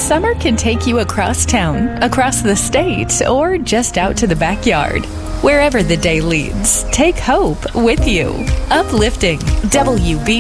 Summer can take you across town, across the state, or just out to the backyard. Wherever the day leads, take hope with you. Uplifting WB